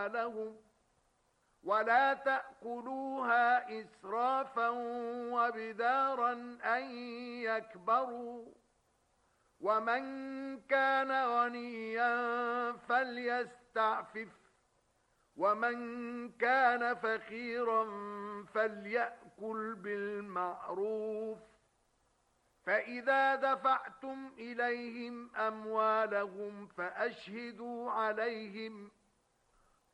أموالهم ولا تأكلوها إسرافا وبدارا أن يكبروا ومن كان غنيا فليستعفف ومن كان فقيرا فليأكل بالمعروف فإذا دفعتم إليهم أموالهم فأشهدوا عليهم